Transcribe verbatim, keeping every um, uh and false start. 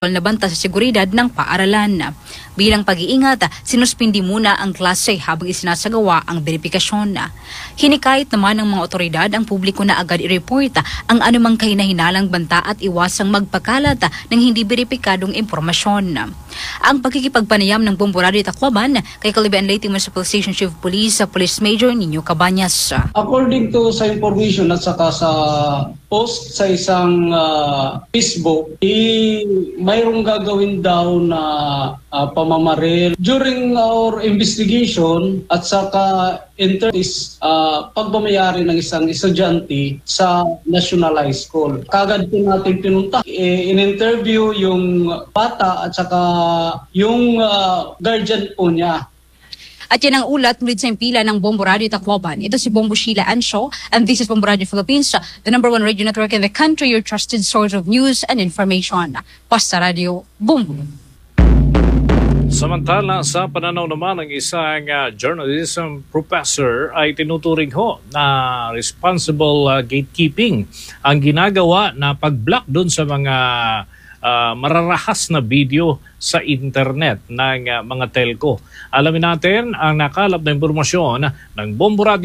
na banta sa seguridad ng paaralan. Bilang pag-iingat, sinuspindi muna ang klase habang isinasagawa ang verifikasyon. Hinikayat naman ng mga otoridad ang publiko na agad i-report ang anumang kahinahinalang banta at iwasang magpakalat ng hindi beripikadong impormasyon. Ang pagkikipagpanayam ng Bomborado Tacloban kay Caliban Leyte Municipal Station Chief of Police sa Police Major Nino Cabañas. According to sa information at saka sa post sa isang uh, Facebook, i mayroong gagawin daw na uh, pamamaril. During our investigation at saka inter is uh, pagmamayari ng isang estudyante sa National High School. Kagad po natin pinunta, e, in-interview yung bata at saka yung uh, guardian po niya. At yan ang ulat muli sa impila ng Bombo Radio Tacloban. Ito si Bombo Sheila Ansho, and this is Bombo Radio Philippines, the number one radio network in the country, your trusted source of news and information. Basta Radio, Bombo. Samantala, sa pananaw naman ng isang uh, journalism professor ay tinuturing ho na responsible uh, gatekeeping ang ginagawa na pag-block doon sa mga uh, mararahas na video sa internet ng uh, mga telco. Alamin natin ang nakalap na impormasyon ng Bombo Radio